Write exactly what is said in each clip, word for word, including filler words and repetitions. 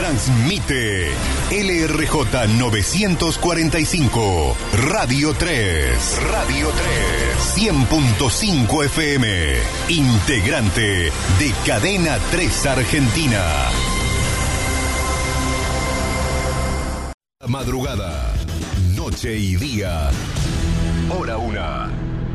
Transmite L R J novecientos cuarenta y cinco, Radio tres. Radio tres. cien punto cinco F M. Integrante de Cadena tres Argentina. Madrugada, noche y día. Hora una.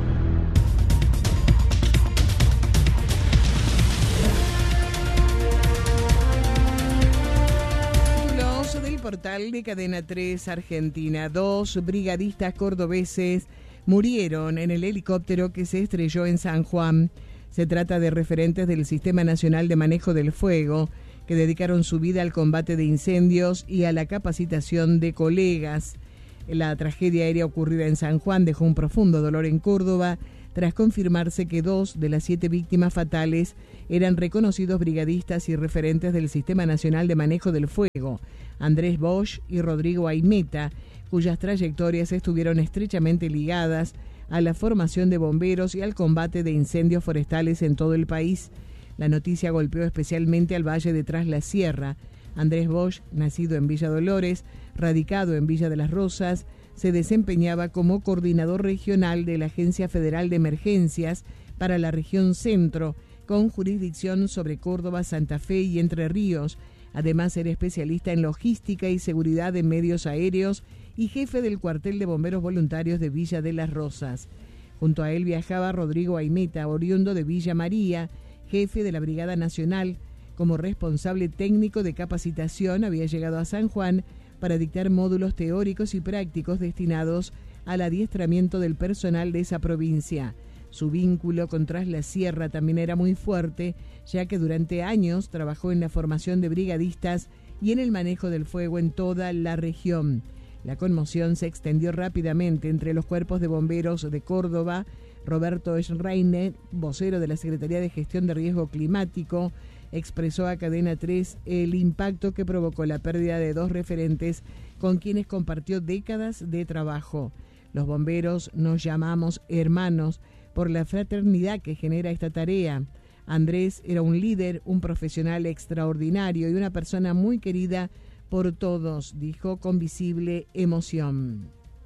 Del portal de Cadena tres Argentina. Dos brigadistas cordobeses murieron en el helicóptero que se estrelló en San Juan. Se trata de referentes del Sistema Nacional de Manejo del Fuego que dedicaron su vida al combate de incendios y a la capacitación de colegas. La tragedia aérea ocurrida en San Juan dejó un profundo dolor en Córdoba tras confirmarse que dos de las siete víctimas fatales eran reconocidos brigadistas y referentes del Sistema Nacional de Manejo del Fuego, Andrés Bosch y Rodrigo Aimeta, cuyas trayectorias estuvieron estrechamente ligadas a la formación de bomberos y al combate de incendios forestales en todo el país. La noticia golpeó especialmente al Valle de Tras la Sierra. Andrés Bosch, nacido en Villa Dolores, radicado en Villa de las Rosas, se desempeñaba como coordinador regional de la Agencia Federal de Emergencias para la región centro, con jurisdicción sobre Córdoba, Santa Fe y Entre Ríos. Además, era especialista en logística y seguridad de medios aéreos y jefe del cuartel de bomberos voluntarios de Villa de las Rosas. Junto a él viajaba Rodrigo Aimeta, oriundo de Villa María, jefe de la Brigada Nacional. Como responsable técnico de capacitación, había llegado a San Juan para dictar módulos teóricos y prácticos destinados al adiestramiento del personal de esa provincia. Su vínculo con Tras la Sierra también era muy fuerte, ya que durante años trabajó en la formación de brigadistas y en el manejo del fuego en toda la región. La conmoción se extendió rápidamente entre los cuerpos de bomberos de Córdoba. Roberto Schreiner, vocero de la Secretaría de Gestión de Riesgo Climático, expresó a Cadena tres el impacto que provocó la pérdida de dos referentes con quienes compartió décadas de trabajo. Los bomberos nos llamamos hermanos por la fraternidad que genera esta tarea. Andrés era un líder, un profesional extraordinario y una persona muy querida por todos, dijo con visible emoción.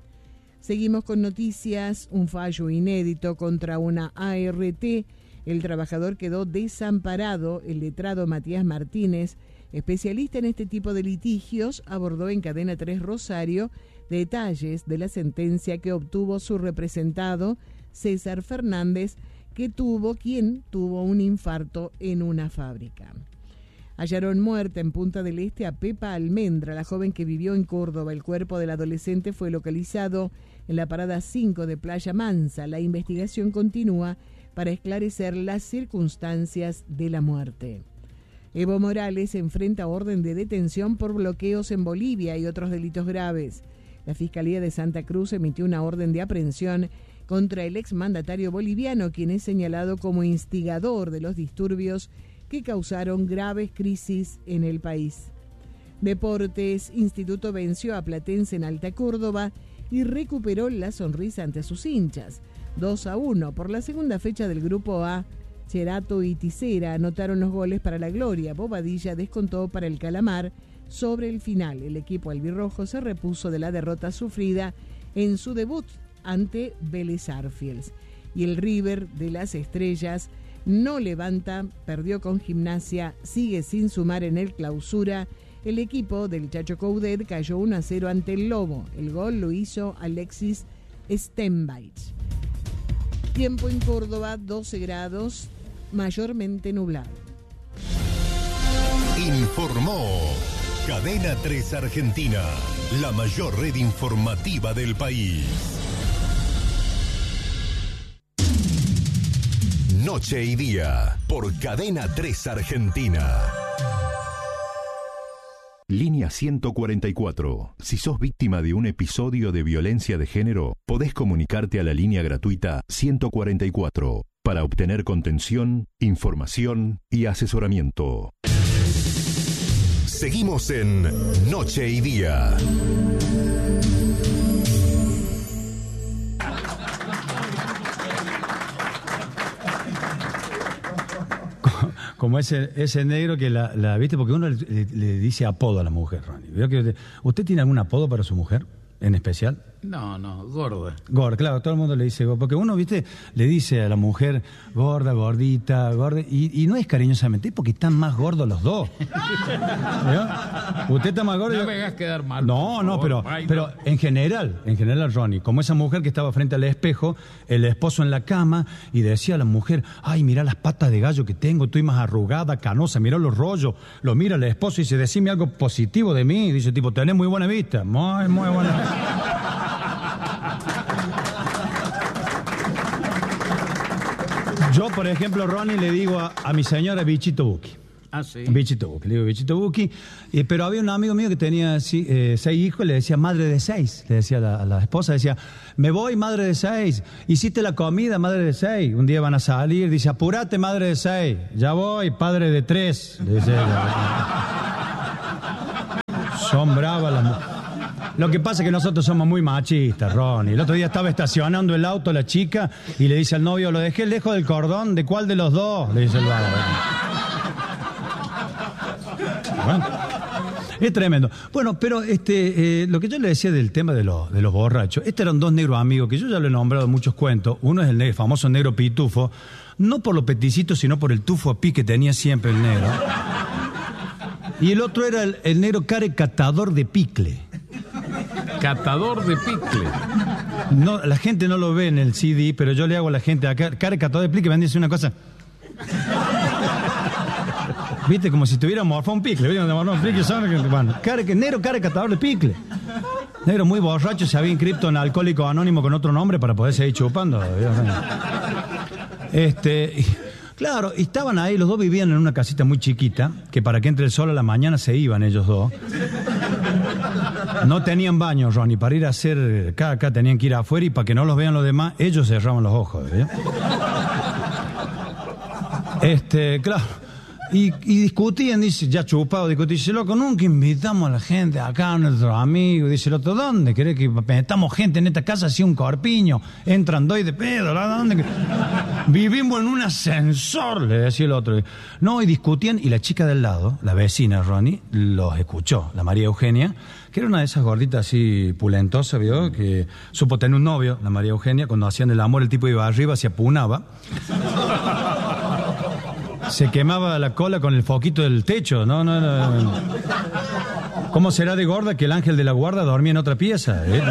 Seguimos con noticias. Un fallo inédito contra una A R T. El trabajador quedó desamparado. El letrado Matías Martínez, especialista en este tipo de litigios, abordó en Cadena tres Rosario detalles de la sentencia que obtuvo su representado, César Fernández, que tuvo quien tuvo un infarto en una fábrica. Hallaron muerta en Punta del Este a Pepa Almendra, la joven que vivió en Córdoba. El cuerpo del adolescente fue localizado en la parada cinco de Playa Mansa. La investigación continúa para esclarecer las circunstancias de la muerte. Evo Morales enfrenta orden de detención por bloqueos en Bolivia y otros delitos graves. La Fiscalía de Santa Cruz emitió una orden de aprehensión contra el exmandatario boliviano, quien es señalado como instigador de los disturbios que causaron graves crisis en el país. Deportes. Instituto venció a Platense en Alta Córdoba y recuperó la sonrisa ante sus hinchas. dos a uno por la segunda fecha del Grupo A. Cherato y Tisera anotaron los goles para la gloria. Bobadilla descontó para el Calamar sobre el final. El equipo albirrojo se repuso de la derrota sufrida en su debut ante Vélez Arfiels. Y el River de las Estrellas no levanta, perdió con Gimnasia, sigue sin sumar en el Clausura. El equipo del Chacho Coudet cayó uno a cero ante el Lobo. El gol lo hizo Alexis Stenbach. Tiempo en Córdoba, doce grados, mayormente nublado. Informó Cadena tres Argentina, la mayor red informativa del país. Noche y día, por Cadena tres Argentina. Línea ciento cuarenta y cuatro. Si sos víctima de un episodio de violencia de género, podés comunicarte a la línea gratuita ciento cuarenta y cuatro para obtener contención, información y asesoramiento. Seguimos en Noche y Día. como ese, ese negro que la, la viste, porque uno le, le, le dice apodo a la mujer, Ronnie. ¿Veo que usted tiene algún apodo para su mujer en especial? No, no, gorda. Gorda, claro, todo el mundo le dice gorda, porque uno, viste, le dice a la mujer gorda, gordita, gorda, y, y no es cariñosamente, es porque están más gordos los dos. ¿Vio? Usted está más gordo. No me hagas quedar mal. No, no, pero, Ay, pero no. en general, en general, Ronnie, como esa mujer que estaba frente al espejo, el esposo en la cama, y decía a la mujer, ay, mira las patas de gallo que tengo, estoy más arrugada, canosa, mira los rollos, lo mira el esposo y dice, decime algo positivo de mí, dice, tipo, tenés muy buena vista, muy, muy buena vista. Yo, por ejemplo, Ronnie, le digo a, a mi señora Bichito Buki. Ah, sí. Bichito Buki, le digo Bichito Buki. Eh, pero había un amigo mío que tenía sí, eh, seis hijos, le decía madre de seis. Le decía a la, a la esposa, decía, me voy, madre de seis. Hiciste la comida, madre de seis. Un día van a salir, dice, apúrate, madre de seis. Ya voy, padre de tres. Le decía, son bravas las mujeres. Lo que pasa es que nosotros somos muy machistas, Ronnie. El otro día estaba estacionando el auto la chica y le dice al novio, lo dejé lejos del cordón, ¿de cuál de los dos? Le dice el vago. Bueno, es tremendo. Bueno, pero este, eh, lo que yo le decía del tema de, los, de los borrachos, estos eran dos negros amigos que yo ya lo he nombrado en muchos cuentos. Uno es el, negro, el famoso negro pitufo, no por los peticitos, sino por el tufo a pi que tenía siempre el negro. Y el otro era el, el negro care catador de picle. Catador de picle. No, la gente no lo ve en el C D, pero yo le hago a la gente acá, cara catador de picle, me dice una cosa. Viste, como si tuviera morfado un picle, ¿viste? Un picle son, bueno, cara, negro cara catador de picle. Negro muy borracho, se había inscrito en Alcohólico Anónimo con otro nombre para poder seguir chupando. Este, claro, y estaban ahí, los dos vivían en una casita muy chiquita, que para que entre el sol a la mañana se iban ellos dos. No tenían baño, Ronnie, para ir a hacer caca tenían que ir afuera y para que no los vean los demás, ellos cerraban los ojos. ¿eh? Este, claro. Y, y discutían, dice, ya chupado, discutían, dice, loco, nunca invitamos a la gente acá, a nuestros amigos. Dice el otro, ¿dónde querés que metamos gente en esta casa así un corpiño? Entran doy de pedo, ¿dónde? Vivimos en un ascensor, le decía el otro. No, y discutían, y la chica del lado, la vecina, Ronnie, los escuchó, la María Eugenia, que era una de esas gorditas así pulentosas, ¿vio? Que supo tener un novio, la María Eugenia, cuando hacían el amor, el tipo iba arriba, se apunaba. Se quemaba la cola con el foquito del techo, no, no, no. ¿Cómo será de gorda que el ángel de la guarda dormía en otra pieza? ¿Eh?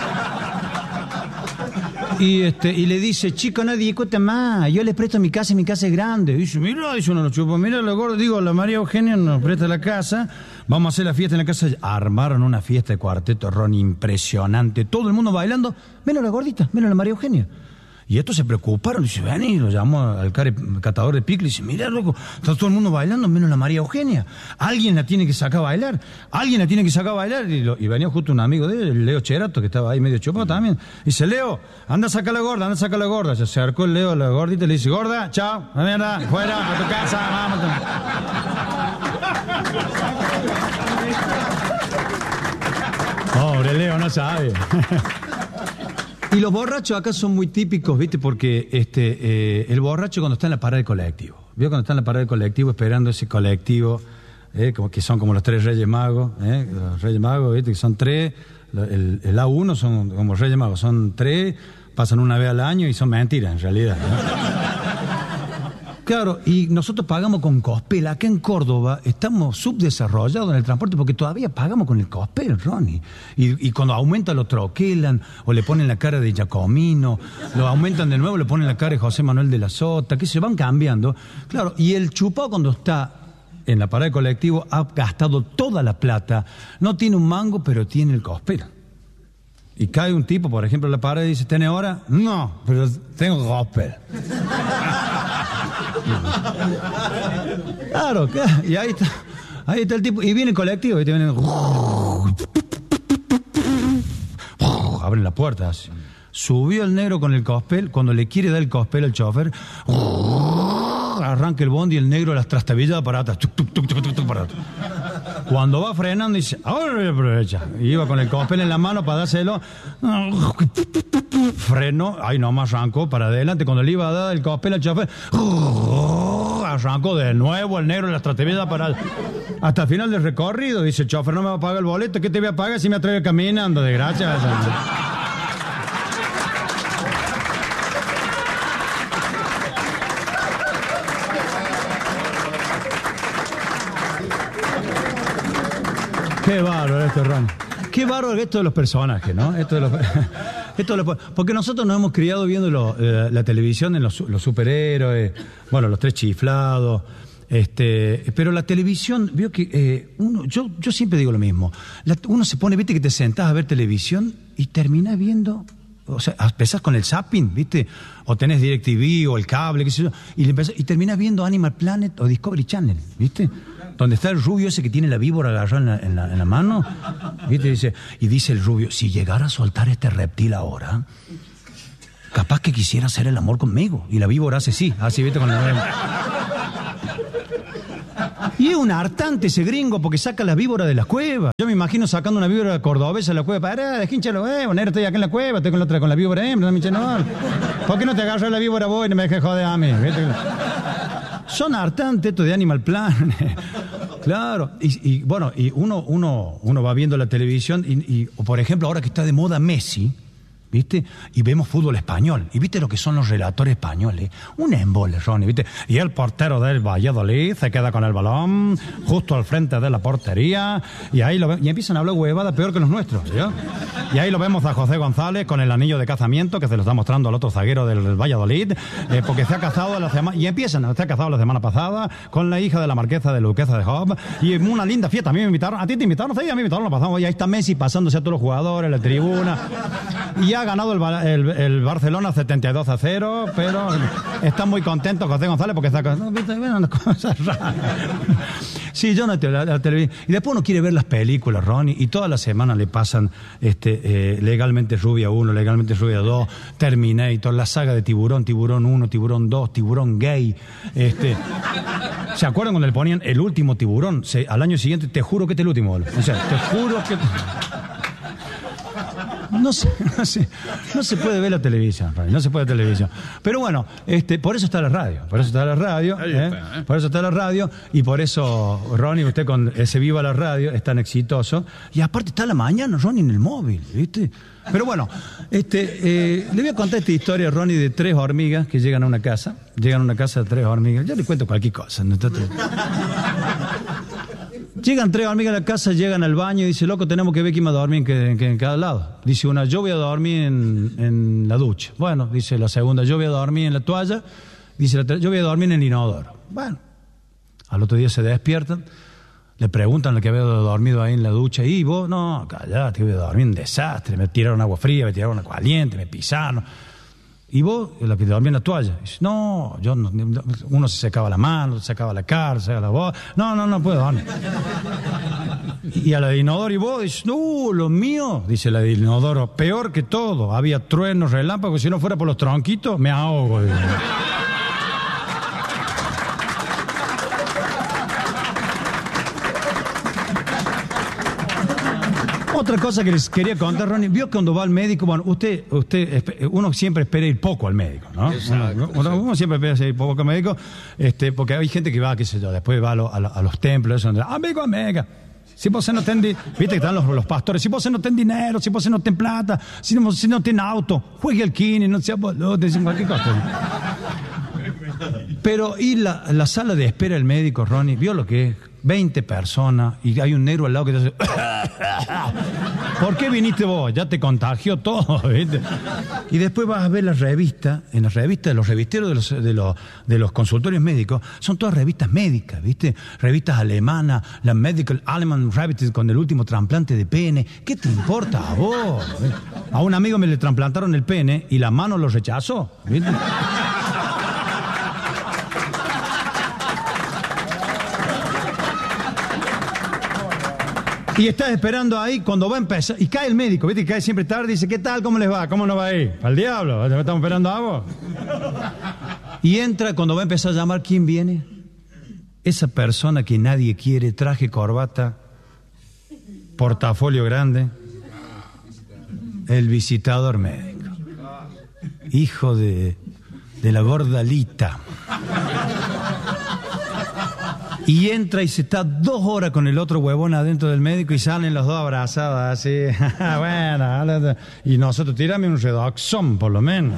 Y este y le dice, chico, no discute más, yo les presto mi casa y mi casa es grande. Dice, mira, dice uno, lo chupa, mira la gorda, digo, la María Eugenia nos presta la casa, vamos a hacer la fiesta en la casa. Armaron una fiesta de cuarteto, Ron, impresionante, todo el mundo bailando, menos la gordita, menos la María Eugenia. Y estos se preocuparon, dice, ven, y lo llamó al care, catador de picle, y dice, mira, loco, está todo el mundo bailando, menos la María Eugenia. Alguien la tiene que sacar a bailar, alguien la tiene que sacar a bailar. Y, lo, y venía justo un amigo de él, el Leo Cherato, que estaba ahí medio chupado también. Dice, Leo, anda a sacar la gorda, anda a sacar la gorda. Se acercó el Leo a la gordita y le dice, gorda, chao, la mierda, fuera, a tu casa, vamos. Pobre Leo, no sabe. Y los borrachos acá son muy típicos, ¿viste? Porque este eh, el borracho cuando está en la parada del colectivo, ¿vio? Cuando está en la parada del colectivo esperando ese colectivo, eh, como que son como los tres Reyes Magos, ¿eh? Los Reyes Magos, ¿viste? Que son tres, el, el A uno son como Reyes Magos, son tres, pasan una vez al año y son mentiras en realidad, ¿no? Claro, y nosotros pagamos con Cospel. Acá en Córdoba estamos subdesarrollados en el transporte porque todavía pagamos con el Cospel, Ronnie. Y, y cuando aumenta lo troquelan o le ponen la cara de Giacomino, lo aumentan de nuevo, le ponen la cara de José Manuel de la Sota, que se van cambiando. Claro, y el chupado cuando está en la parada de colectivo ha gastado toda la plata. No tiene un mango, pero tiene el Cospel. Y cae un tipo, por ejemplo, en la parada y dice, ¿tiene hora? No, pero tengo Cospel. Claro, claro, y ahí está, ahí está el tipo, y viene el colectivo, y te viene, abren la puerta, así. Subió el negro con el Cospel, cuando le quiere dar el Cospel al chofer, arranca el bondi y el negro las trastabilladas para atrás, tuc, tuc, tuc, tuc, tuc, tuc, para atrás. Cuando va frenando dice, ahora aprovecha. Y iba con el Cospel en la mano para dárselo. Frenó, ahí nomás arrancó para adelante. Cuando le iba a dar el Cospel al chofer, arrancó de nuevo el negro de la estrategia para hasta el final del recorrido. Dice el chofer, no me va a pagar el boleto. ¿Qué te voy a pagar si me atrevo caminando? De gracia. Qué bárbaro esto, Ron. Qué bárbaro esto de los personajes, ¿no? Esto de los, esto de los, porque nosotros nos hemos criado viendo lo, eh, la televisión en los, los superhéroes, bueno, los tres chiflados, este, pero la televisión, veo que eh, uno, yo, yo siempre digo lo mismo. La, uno se pone, viste, que te sentás a ver televisión y terminás viendo. O sea, empezás con el zapping, ¿viste? O tenés DirecTV o el cable, qué sé yo, y, empezás, y terminás viendo Animal Planet o Discovery Channel, ¿viste? Donde está el rubio ese que tiene la víbora agarrada en la, en la, en la mano, ¿viste? Dice, y dice el rubio, si llegara a soltar este reptil ahora, capaz que quisiera hacer el amor conmigo. Y la víbora hace sí, así, ¿viste? Con la... Y es un hartante ese gringo porque saca la víbora de la cueva. Yo me imagino sacando una víbora cordobesa de la cueva. Pará, dejínchalo, eh, bueno, estoy acá en la cueva, estoy con la otra, con la víbora hembra, no me echen, no. ¿Por qué no te agarras la víbora vos y no me dejes joder a mí? ¿Viste? Son hartantes estos de Animal Planet. Claro, y, y bueno, y uno, uno, uno va viendo la televisión y, y, por ejemplo, ahora que está de moda Messi, ¿viste? Y vemos fútbol español. ¿Y viste lo que son los relatores españoles? Un embole, Ronnie, ¿viste? Y el portero del Valladolid se queda con el balón justo al frente de la portería y ahí lo ve, y empiezan a hablar huevada peor que los nuestros, ¿sí? Y ahí lo vemos a José González con el anillo de casamiento que se lo está mostrando al otro zaguero del Valladolid, eh, porque se ha casado la semana... Y empiezan, se ha casado la semana pasada con la hija de la marquesa de Luquesa de Job y una linda fiesta. A mí me invitaron, ¿a ti te invitaron? Sí, a mí me invitaron, lo pasamos. Y ahí está Messi pasándose a todos los jugadores, la tribuna. Y ya ha ganado el, el, el Barcelona setenta y dos a cero, pero está muy contento José González porque está con no, una cosa rara. Sí, yo no te la, la televisión. Y después uno quiere ver las películas, Ronnie, y toda la semana le pasan este eh, Legalmente Rubia uno, Legalmente Rubia dos, Terminator, la saga de Tiburón, Tiburón uno, Tiburón dos, Tiburón Gay. Este, ¿se acuerdan cuando le ponían el último Tiburón? Se, al año siguiente, te juro que este es el último. O sea, te juro que... No se, no, se, no se puede ver la televisión, no se puede ver televisión. Pero bueno, este, por eso está la radio, por eso está la radio, ¿eh? Está, ¿eh? Por eso está la radio, y por eso, Ronnie, usted con ese Viva la Radio es tan exitoso. Y aparte está la mañana, Ronnie, en el móvil, ¿viste? Pero bueno, este, eh, le voy a contar esta historia, Ronnie, de tres hormigas que llegan a una casa. Llegan a una casa de tres hormigas. Yo le cuento cualquier cosa, ¿no? Llegan tres hormigas a la casa, llegan al baño y dice, loco, tenemos que ver quién va a dormir en, que, en, que, en cada lado. Dice una, yo voy a dormir en, en la ducha. Bueno, dice la segunda, yo voy a dormir en la toalla. Dice la tercera, yo voy a dormir en el inodoro. Bueno, al otro día se despiertan, le preguntan al que había dormido ahí en la ducha, y vos, no, callate, voy a dormir en desastre, me tiraron agua fría, me tiraron agua caliente, me pisaron. Y vos, la que dormía en la toalla, dice, no, yo no, uno se secaba la mano, se secaba la cara, se secaba la voz, no, no, no puedo dormir. Y a la de inodoro, y vos, dice, no, lo mío, dice la de inodoro, peor que todo, había truenos, relámpagos, si no fuera por los tronquitos, me ahogo. Dice. Otra cosa que les quería contar, Ronnie, vio que cuando va al médico, bueno, usted, usted, uno siempre espera ir poco al médico, ¿no? Uno, uno, uno siempre espera ir poco al médico, este, porque hay gente que va, qué sé yo, después va a, lo, a, lo, a los templos, eso, donde, amigo, amiga, si vos no tenés, viste que están los, los pastores, si vos no tenés dinero, si vos no tenés plata, si no, si no tenés auto, juegue al kine, no sea boludo, dicen cualquier cosa. Pero ir la, la sala de espera del médico, Ronnie, vio lo que es, veinte personas, y hay un negro al lado que te hace... ¿Por qué viniste vos? Ya te contagió todo, ¿viste? Y después vas a ver la revista, en las revistas de los revisteros de los, de los, de los consultorios médicos, son todas revistas médicas, ¿viste? Revistas alemanas, la Medical Alemán Revista con el último trasplante de pene. ¿Qué te importa a vos? ¿Viste? A un amigo me le trasplantaron el pene y la mano lo rechazó, ¿viste? Y estás esperando ahí cuando va a empezar. Y cae el médico, ¿viste? Y cae siempre tarde y dice, ¿qué tal? ¿Cómo les va? ¿Cómo no va a ir? ¿Al diablo? ¿Estamos esperando a vos? Y entra cuando va a empezar a llamar, ¿quién viene? Esa persona que nadie quiere, traje, corbata, portafolio grande. El visitador médico. Hijo de, de la gordalita. Y entra y se está dos horas con el otro huevón adentro del médico y salen los dos abrazados así. Bueno, y nosotros tirame un redoxón por lo menos.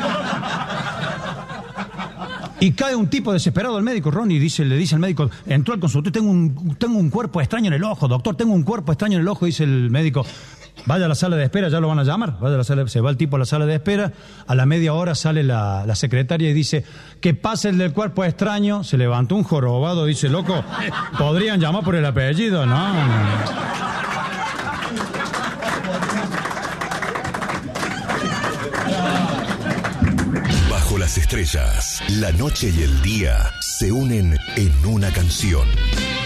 Y cae un tipo desesperado al médico, Ronnie, y dice, le dice al médico, entró al consultorio, tengo un, tengo un cuerpo extraño en el ojo, doctor, tengo un cuerpo extraño en el ojo, dice el médico. Vaya a la sala de espera, ya lo van a llamar. Vaya a la sala, se va el tipo a la sala de espera. A la media hora sale la, la secretaria y dice, que pase el del cuerpo extraño. Se levantó un jorobado, dice, loco, ¿podrían llamar por el apellido? No, no. Las estrellas, la noche y el día se unen en una canción.